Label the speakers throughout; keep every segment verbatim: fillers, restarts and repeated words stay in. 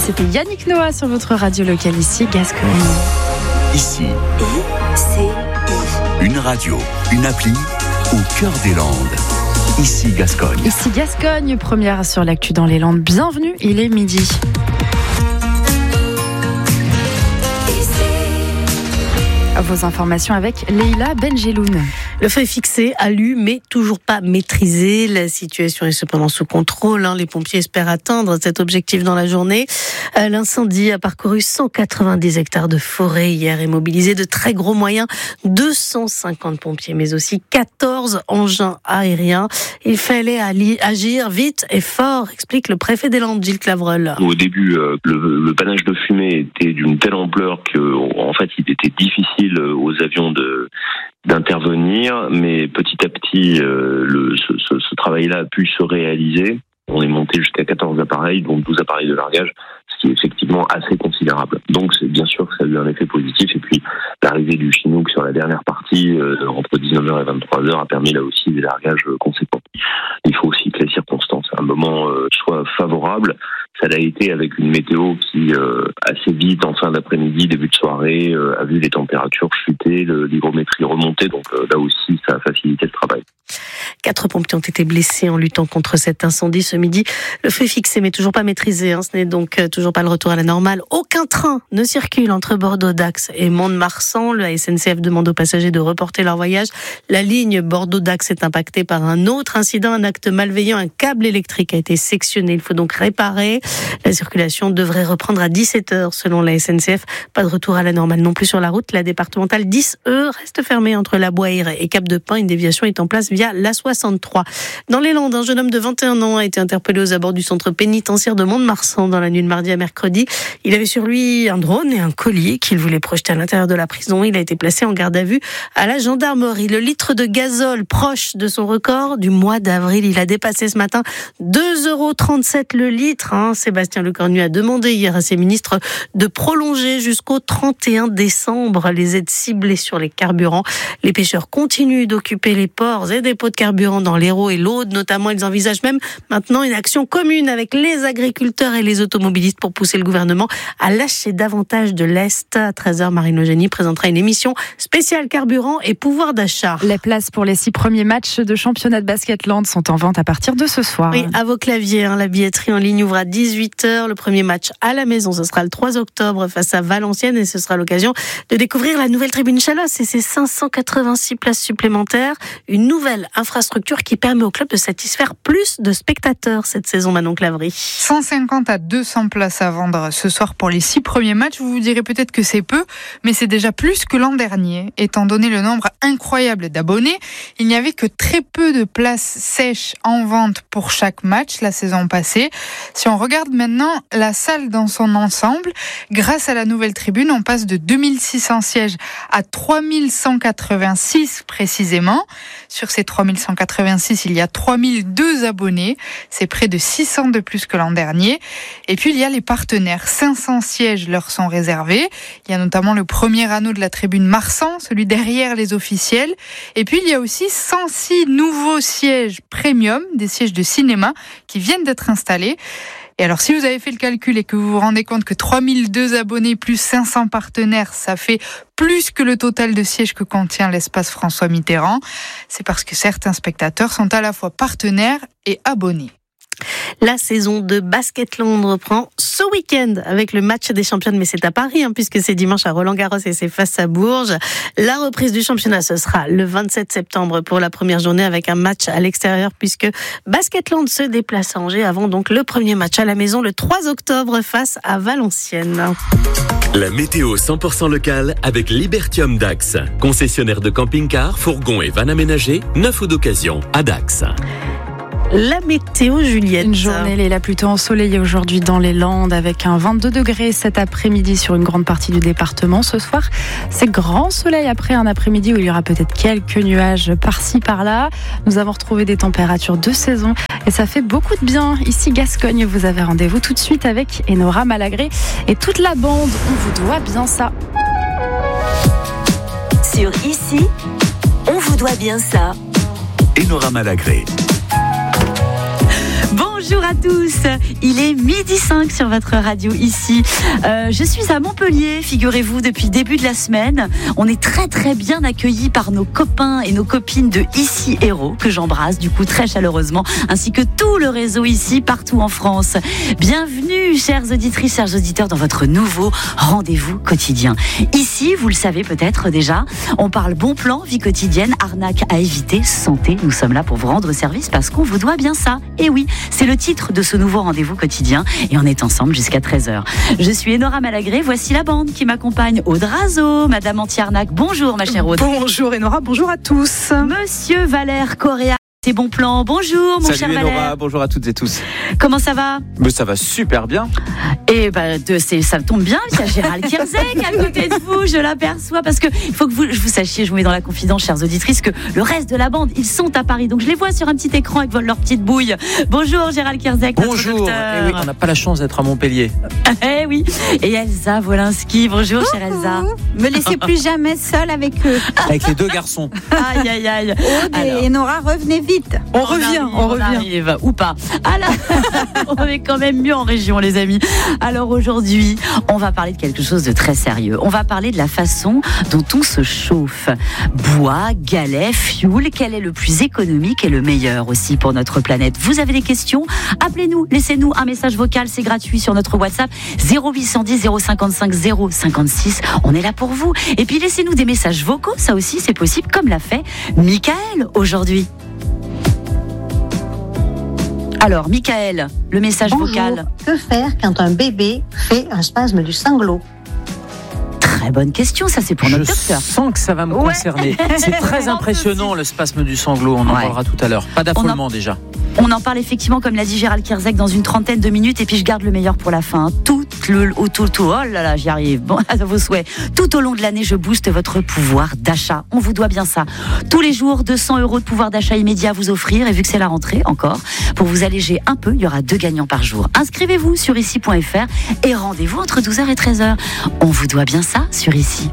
Speaker 1: c'était Yannick Noah sur votre radio locale ici, Gascogne.
Speaker 2: Ici, une radio, une appli au cœur des Landes. Ici Gascogne.
Speaker 1: Ici Gascogne, première sur l'actu dans les Landes. Bienvenue, il est midi. Vos informations avec Leïla Benjeloun.
Speaker 3: Le feu est fixé à Lue, mais toujours pas maîtrisé. La situation est cependant sous contrôle. Hein. Les pompiers espèrent atteindre cet objectif dans la journée. Euh, l'incendie a parcouru cent quatre-vingt-dix hectares de forêt hier et mobilisé de très gros moyens. deux cent cinquante pompiers, mais aussi quatorze engins aériens. Il fallait agir vite et fort, explique le préfet des Landes, Gilles Clavreul.
Speaker 4: Au début, euh, le, le panache de fumée était d'une telle ampleur que, en fait, il était difficile aux avions de d'intervenir, mais petit à petit, euh, le, ce, ce, ce travail-là a pu se réaliser. On est monté jusqu'à quatorze appareils, dont douze appareils de largage, ce qui est effectivement assez considérable. Donc c'est bien sûr que ça a eu un effet positif. Et puis l'arrivée du Chinook sur la dernière partie, euh, entre dix-neuf heures et vingt-trois heures, a permis là aussi des largages conséquents. Il faut aussi que les circonstances à un moment euh, soient favorables. Ça l'a été avec une météo qui, euh, assez vite, en fin d'après-midi, début de soirée, euh, a vu les températures chuter, le, l'hygrométrie remonter. Donc euh, là aussi, ça a facilité le travail.
Speaker 3: Quatre pompiers ont été blessés en luttant contre cet incendie ce midi. Le feu est fixé, mais toujours pas maîtrisé. Hein. Ce n'est donc toujours pas le retour à la normale. Aucun train ne circule entre Bordeaux-Dax et Mont-de-Marsan. La S N C F demande aux passagers de reporter leur voyage. La ligne Bordeaux-Dax est impactée par un autre incident, un acte malveillant. Un câble électrique a été sectionné. Il faut donc réparer. La circulation devrait reprendre à dix-sept heures selon la S N C F. Pas de retour à la normale non plus sur la route. La départementale dix E reste fermée entre la Boire et Cap-de-Pin. Une déviation est en place via la soixante-trois. Dans les Landes, un jeune homme de vingt et un ans a été interpellé aux abords du centre pénitentiaire de Mont-de-Marsan dans la nuit de mardi à mercredi. Il avait sur lui un drone et un collier qu'il voulait projeter à l'intérieur de la prison. Il a été placé en garde à vue à la gendarmerie. Le litre de gazole proche de son record du mois d'avril. Il a dépassé ce matin deux euros trente-sept le litre. Hein. Sébastien Lecornu a demandé hier à ses ministres de prolonger jusqu'au trente et un décembre les aides ciblées sur les carburants. Les pêcheurs continuent d'occuper les ports et dépôts de carburant dans l'Hérault et l'Aude. Notamment, ils envisagent même maintenant une action commune avec les agriculteurs et les automobilistes pour pousser le gouvernement à lâcher davantage de lest. À treize heures, Marine Eugénie présentera une émission spéciale carburant et pouvoir d'achat.
Speaker 1: Les places pour les six premiers matchs de championnat de Basketland sont en vente à partir de ce soir.
Speaker 3: Oui, à vos claviers, hein, la billetterie en ligne ouvre à dix-huit heures. Le premier match à la maison, ce sera le trois octobre face à Valenciennes et ce sera l'occasion de découvrir la nouvelle tribune Chalosse et ses cinq cent quatre-vingt-six places supplémentaires. Une nouvelle infrastructure qui permet au club de satisfaire plus de spectateurs cette saison, Manon Clavry.
Speaker 5: cent cinquante à deux cents places à vendre ce soir pour les six premiers matchs. Vous vous direz peut-être que c'est peu, mais c'est déjà plus que l'an dernier. Étant donné le nombre incroyable d'abonnés, il n'y avait que très peu de places sèches en vente pour chaque match la saison passée. Si on regarde maintenant la salle dans son ensemble, grâce à la nouvelle tribune, on passe de deux mille six cents sièges à trois mille cent quatre-vingt-six précisément. Sur ces trois mille cent quatre-vingt-six, il y a trois mille deux abonnés. C'est près de six cents de plus que l'an dernier. Et puis, il y a les partenaires. cinq cents sièges leur sont réservés. Il y a notamment le premier anneau de la tribune Marsan, celui derrière les officiels. Et puis, il y a aussi cent six nouveaux sièges premium, des sièges de cinéma qui viennent d'être installés. Et alors, si vous avez fait le calcul et que vous vous rendez compte que trois mille deux abonnés plus cinq cents partenaires, ça fait plus que le total de sièges que contient l'espace François Mitterrand, c'est parce que certains spectateurs sont à la fois partenaires et abonnés.
Speaker 3: La saison de Basketland reprend ce week-end avec le match des championnes, mais c'est à Paris, hein, puisque c'est dimanche à Roland-Garros et c'est face à Bourges. La reprise du championnat, ce sera le vingt-sept septembre pour la première journée avec un match à l'extérieur, puisque Basketland se déplace à Angers avant donc le premier match à la maison le trois octobre face à Valenciennes.
Speaker 6: La météo cent pour cent locale avec Libertium Dax, concessionnaire de camping-cars, fourgons et vannes aménagés, neuf ou d'occasion à Dax.
Speaker 3: La météo, Juliette.
Speaker 1: Une journée, Léla, plutôt ensoleillée aujourd'hui dans les Landes avec un vingt-deux degrés cet après-midi sur une grande partie du département. Ce soir, c'est grand soleil après un après-midi où il y aura peut-être quelques nuages par-ci, par-là. Nous avons retrouvé des températures de saison et ça fait beaucoup de bien. Ici, Gascogne, vous avez rendez-vous tout de suite avec Enora Malagré et toute la bande. On vous doit bien ça.
Speaker 7: Sur Ici, on vous doit bien ça.
Speaker 2: Enora Malagré.
Speaker 3: Bonjour
Speaker 7: Bonjour à tous, il est midi cinq sur votre radio ici. Euh, je suis à Montpellier, figurez-vous, depuis le début de la semaine. On est très très bien accueillis par nos copains et nos copines de Ici Héros, que j'embrasse du coup très chaleureusement, ainsi que tout le réseau ici, partout en France. Bienvenue, chères auditrices, chers auditeurs, dans votre nouveau rendez-vous quotidien. Ici, vous le savez peut-être déjà, on parle bon plan, vie quotidienne, arnaque à éviter, santé. Nous sommes là pour vous rendre service parce qu'on vous doit bien ça. Et oui, c'est le titre de ce nouveau rendez-vous quotidien et on est ensemble jusqu'à treize heures. Je suis Enora Malagré, voici la bande qui m'accompagne. Aude Razo, Madame Anti-Arnaque, bonjour ma chère Aude.
Speaker 8: Bonjour Enora, bonjour à tous.
Speaker 7: Monsieur Valère Correa. C'est bon plan. Bonjour, mon
Speaker 9: Salut
Speaker 7: cher
Speaker 9: Enora,
Speaker 7: Valère.
Speaker 9: bonjour à toutes et tous.
Speaker 7: Comment ça va?
Speaker 9: Mais ça va super bien.
Speaker 7: Et bah, de, c'est, ça tombe bien, il y a Gérald Kierzek à côté de vous, je l'aperçois, parce que il faut que vous, je vous sachiez, je vous mets dans la confidence, chères auditrices, que le reste de la bande, ils sont à Paris. Donc je les vois sur un petit écran avec leur petite bouille. Bonjour Gérald Kierzek.
Speaker 9: Bonjour. Eh oui, on n'a pas la chance d'être à Montpellier.
Speaker 7: Eh oui. Et Elsa Wolinski. Bonjour, chère Elsa.
Speaker 10: Me laissez plus jamais seule avec eux.
Speaker 9: Avec les deux garçons.
Speaker 7: Aïe, aïe, aïe.
Speaker 10: Aude et Nora, revenez vite.
Speaker 8: On, on revient,
Speaker 7: arrive,
Speaker 8: on, on revient.
Speaker 7: Arrive, ou pas. Alors, on est quand même mieux en région, les amis. Alors aujourd'hui, on va parler de quelque chose de très sérieux. On va parler de la façon dont on se chauffe. Bois, galets, fioul, quel est le plus économique et le meilleur aussi pour notre planète? Vous avez des questions? Appelez-nous, laissez-nous un message vocal, c'est gratuit sur notre WhatsApp zéro huit cent dix zéro cinquante-cinq zéro cinquante-six. On est là pour vous. Et puis laissez-nous des messages vocaux, ça aussi c'est possible, comme l'a fait Michael aujourd'hui. Alors, Michael, le message
Speaker 11: Bonjour.
Speaker 7: vocal.
Speaker 11: Que faire quand un bébé fait un spasme du sanglot?
Speaker 7: Très bonne question, ça c'est pour
Speaker 9: Je
Speaker 7: notre docteur.
Speaker 9: sens que ça va me
Speaker 7: Ouais.
Speaker 9: concerner. C'est très impressionnant le spasme du sanglot, on en
Speaker 7: Ouais.
Speaker 9: parlera tout à l'heure. Pas d'affolement déjà.
Speaker 7: On en parle effectivement, comme l'a dit Gérald Kierzek, dans une trentaine de minutes. Et puis je garde le meilleur pour la fin. Tout le, au tout, tout, oh là là, j'y arrive. Bon, à vos souhaits. Tout au long de l'année, je booste votre pouvoir d'achat. On vous doit bien ça. Tous les jours, deux cents euros de pouvoir d'achat immédiat à vous offrir. Et vu que c'est la rentrée, encore, pour vous alléger un peu, il y aura deux gagnants par jour. Inscrivez-vous sur ici point f r et rendez-vous entre douze heures et treize heures. On vous doit bien ça sur Ici.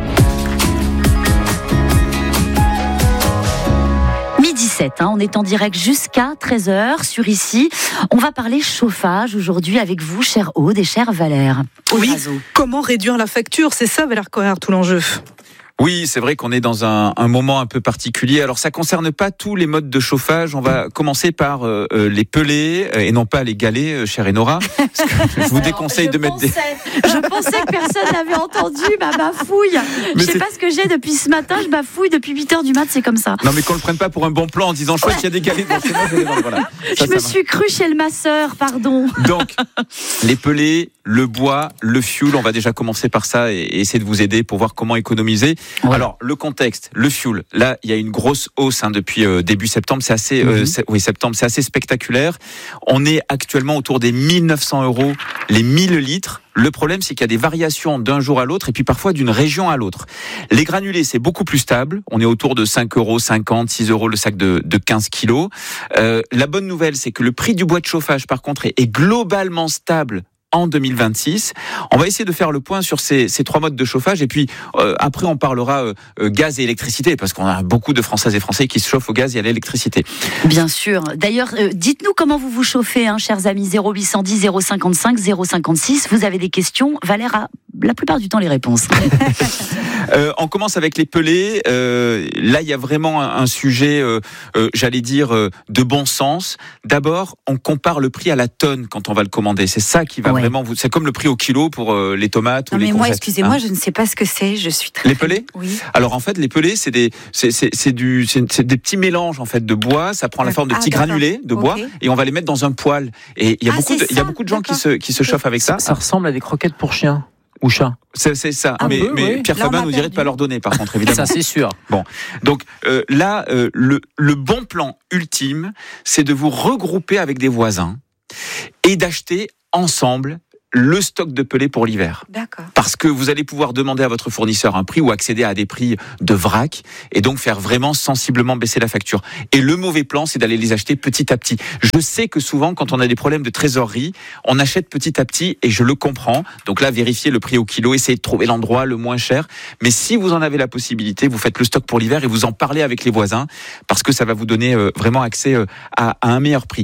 Speaker 7: dix-sept, hein, on est en direct jusqu'à treize heures sur Ici. On va parler chauffage aujourd'hui avec vous, chère Aude et chère Valère. Aude
Speaker 8: Oui,
Speaker 7: Razo.
Speaker 8: comment réduire la facture? C'est ça, Valère Correa, tout l'enjeu.
Speaker 9: Oui, c'est vrai qu'on est dans un, un moment un peu particulier. Alors, ça concerne pas tous les modes de chauffage. On va commencer par euh, les pelés euh, et non pas les galets, euh, chère Enora. Parce que je vous déconseille
Speaker 7: Alors,
Speaker 9: de mettre
Speaker 7: pensais,
Speaker 9: des...
Speaker 7: Je pensais que personne n'avait entendu ma bafouille.
Speaker 9: Mais
Speaker 7: Je sais
Speaker 9: c'est-
Speaker 7: pas ce que j'ai depuis ce matin. Je bafouille depuis huit heures du mat, c'est comme ça.
Speaker 9: Non, mais qu'on le prenne pas pour un bon plan en disant chouette, il y a des galets dans chez moi. Je vais les vendre. Voilà. Ça,
Speaker 7: je me
Speaker 9: ça va.
Speaker 7: suis crue chez le masseur, pardon.
Speaker 9: Donc, les pelés, le bois, le fioul, on va déjà commencer par ça et, et essayer de vous aider pour voir comment économiser.
Speaker 7: Ouais.
Speaker 9: Alors, le contexte, le fioul, là, il y a une grosse hausse hein, depuis euh, début septembre, c'est assez, euh,
Speaker 7: Mhm.
Speaker 9: c'est- oui, septembre, c'est assez spectaculaire. On est actuellement autour des mille neuf cents euros les mille litres. Le problème, c'est qu'il y a des variations d'un jour à l'autre et puis parfois d'une région à l'autre. Les granulés, c'est beaucoup plus stable. On est autour de cinq euros cinquante, six euros le sac de, de quinze kilos. Euh, la bonne nouvelle, c'est que le prix du bois de chauffage, par contre, est, est globalement stable en deux mille vingt-six. On va essayer de faire le point sur ces, ces trois modes de chauffage et puis euh, après on parlera euh, euh, gaz et électricité parce qu'on a beaucoup de Françaises et Français qui se chauffent au gaz et à l'électricité.
Speaker 7: Bien sûr. D'ailleurs, euh, dites-nous comment vous vous chauffez, hein, chers amis. zéro huit cent dix zéro cinquante-cinq zéro cinquante-six. Vous avez des questions. Valère a la plupart du temps les réponses.
Speaker 9: Euh, on commence avec les pelés. Euh, là, il y a vraiment un, un sujet, euh, euh, j'allais dire, euh, de bon sens. D'abord, on compare le prix à la tonne quand on va le commander. C'est ça qui va
Speaker 7: Ouais.
Speaker 9: vraiment vous. C'est comme le prix au kilo pour euh, les tomates
Speaker 10: Non
Speaker 9: ou les
Speaker 10: mais
Speaker 9: courgettes.
Speaker 10: moi, excusez-moi,
Speaker 9: hein.
Speaker 10: je ne sais pas ce que c'est. Je suis très.
Speaker 9: Les pelés ?
Speaker 10: Oui.
Speaker 9: Alors en fait, les pelés, c'est des, c'est, c'est, c'est du, c'est, c'est des petits mélanges en fait de bois. Ça prend la forme de
Speaker 10: Ah,
Speaker 9: petits
Speaker 10: d'accord.
Speaker 9: granulés de bois
Speaker 10: Ok.
Speaker 9: et on va les mettre dans un poêle. Et il y a
Speaker 10: Ah,
Speaker 9: beaucoup,
Speaker 10: c'est
Speaker 9: de, il y a
Speaker 10: ça,
Speaker 9: beaucoup de gens qui
Speaker 10: d'accord.
Speaker 9: se, qui se chauffent avec ça.
Speaker 12: Ça ressemble à des croquettes pour chiens ou chats.
Speaker 9: C'est, c'est ça.
Speaker 12: Un
Speaker 9: mais
Speaker 12: peu,
Speaker 9: mais
Speaker 12: oui.
Speaker 9: Pierre
Speaker 10: Là, on
Speaker 9: Fabin
Speaker 10: m'a
Speaker 9: nous dirait de
Speaker 10: perdu.
Speaker 9: pas leur donner, par contre, évidemment.
Speaker 12: Ça, c'est sûr.
Speaker 9: Donc euh, là, euh, le, le bon plan ultime, c'est de vous regrouper avec des voisins et d'acheter ensemble le stock de pelés pour l'hiver.
Speaker 10: D'accord.
Speaker 9: Parce que vous allez pouvoir demander à votre fournisseur un prix ou accéder à des prix de vrac et donc faire vraiment sensiblement baisser la facture. Et le mauvais plan, c'est d'aller les acheter petit à petit. Je sais que souvent, quand on a des problèmes de trésorerie, on achète petit à petit et je le comprends. Donc là, vérifiez le prix au kilo, essayez de trouver l'endroit le moins cher. Mais si vous en avez la possibilité, vous faites le stock pour l'hiver et vous en parlez avec les voisins parce que ça va vous donner euh, vraiment accès euh, à, à un meilleur prix.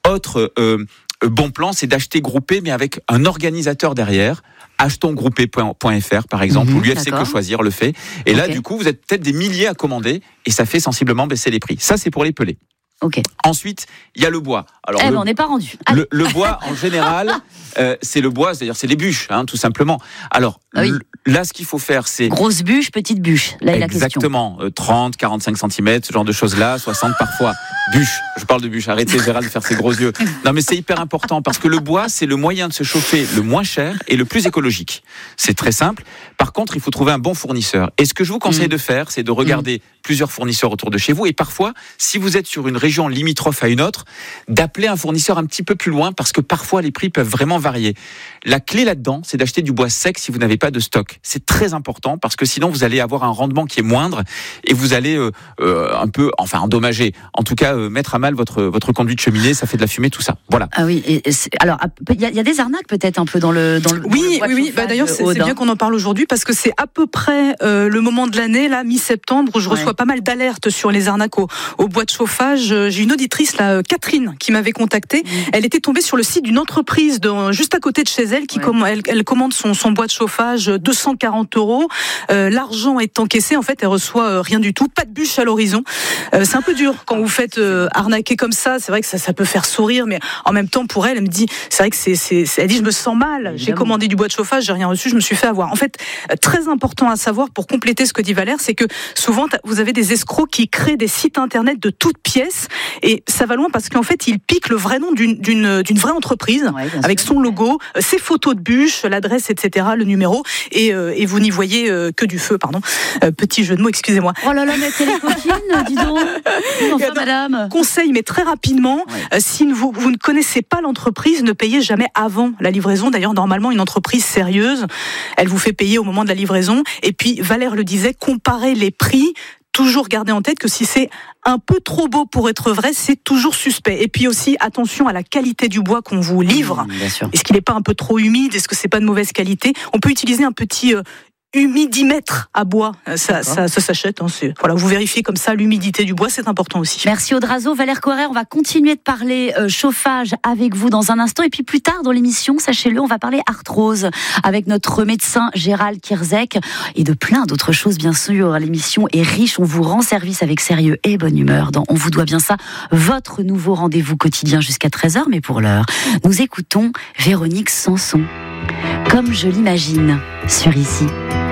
Speaker 9: Autre euh, bon plan, c'est d'acheter groupé, mais avec un organisateur derrière. achetons groupé point f r par exemple, mmh, où l'U F C Que Choisir le fait. Et okay. là, du coup, vous êtes peut-être des milliers à commander et ça fait sensiblement baisser les prix. Ça, c'est pour les pelés.
Speaker 7: Okay.
Speaker 9: Ensuite, il y a le bois. Alors,
Speaker 7: eh
Speaker 9: le,
Speaker 7: ben, on n'est pas rendu.
Speaker 9: Le, le bois, en général, euh, c'est le bois, c'est-à-dire c'est les bûches, hein, tout simplement. Alors, ah oui. là, ce qu'il faut faire, c'est...
Speaker 7: Grosse bûche, petite bûche. Là est la question.
Speaker 9: Exactement. Euh, trente, quarante-cinq centimètres, ce genre de choses-là, soixante parfois. Bûche. Je parle de bûche. Arrêtez, Gérald, de faire ses gros yeux. Non, mais c'est hyper important parce que le bois, c'est le moyen de se chauffer le moins cher et le plus écologique. C'est très simple. Par contre, il faut trouver un bon fournisseur. Et ce que je vous conseille mmh. de faire, c'est de regarder mmh. plusieurs fournisseurs autour de chez vous. Et parfois, si vous êtes sur une région limitrophe à une autre, d'appeler un fournisseur un petit peu plus loin parce que parfois les prix peuvent vraiment varier. La clé là-dedans, c'est d'acheter du bois sec si vous n'avez pas de stock. C'est très important parce que sinon vous allez avoir un rendement qui est moindre et vous allez euh, euh, un peu, enfin endommager, en tout cas euh, mettre à mal votre votre conduit de cheminée, ça fait de la fumée, tout ça. Voilà.
Speaker 7: Ah oui. Et alors il y, y a des arnaques peut-être un peu dans le dans le.
Speaker 8: Oui, dans le oui, oui. Bah, d'ailleurs c'est, c'est bien qu'on en parle aujourd'hui parce que c'est à peu près euh, le moment de l'année là, mi-septembre, où je ouais. reçois pas mal d'alertes sur les arnaques au, au bois de chauffage. J'ai une auditrice là, Catherine, qui m'avait contactée. Mmh. Elle était tombée sur le site d'une entreprise de, juste à côté de chez elle, qui ouais. comm- elle, elle commande son, son bois de chauffage deux cent quarante euros. Euh, l'argent est encaissé, en fait, elle reçoit euh, rien du tout, pas de bûche à l'horizon. Euh, c'est un peu dur quand vous faites euh, arnaquer comme ça. C'est vrai que ça, ça peut faire sourire, mais en même temps, pour elle, elle me dit, c'est vrai que c'est, c'est, c'est elle dit, je me sens mal. Évidemment. J'ai commandé du bois de chauffage, j'ai rien reçu, je me suis fait avoir. En fait, très important à savoir pour compléter ce que dit Valère, c'est que souvent vous avez des escrocs qui créent des sites internet de toutes pièces et ça va loin parce qu'en fait ils piquent le vrai nom d'une, d'une, d'une vraie entreprise ouais, avec sûr. Son logo, ses photos de bûches, l'adresse, et cetera, le numéro et, euh, et vous n'y voyez euh, que du feu, pardon. Euh, petit jeu de mots, excusez-moi.
Speaker 7: Oh là là, mais quelle est coquine, dis donc. Enfin, madame.
Speaker 8: Conseil, mais très rapidement, ouais. euh, si vous, vous ne connaissez pas l'entreprise, ne payez jamais avant la livraison. D'ailleurs, normalement, une entreprise sérieuse, elle vous fait payer au moment de la livraison. Et puis, Valère le disait, comparez les prix. Toujours garder en tête que si c'est un peu trop beau pour être vrai, c'est toujours suspect. Et puis aussi, attention à la qualité du bois qu'on vous livre. Mmh, Est-ce qu'il n'est pas un peu trop humide ? Est-ce que c'est pas de mauvaise qualité ? On peut utiliser un petit... Euh, humidimètre à bois, ça, ça, ça s'achète. Hein, c'est, voilà, vous vérifiez comme ça l'humidité du bois, c'est important aussi.
Speaker 7: Merci Audrazo. Valère Corer, on va continuer de parler euh, chauffage avec vous dans un instant. Et puis plus tard dans l'émission, sachez-le, on va parler arthrose avec notre médecin Gérald Kierzek et de plein d'autres choses, bien sûr. L'émission est riche, on vous rend service avec sérieux et bonne humeur dans On vous doit bien ça, votre nouveau rendez-vous quotidien jusqu'à treize heures. Mais pour l'heure, nous écoutons Véronique Sanson. Comme je l'imagine, sur Ici.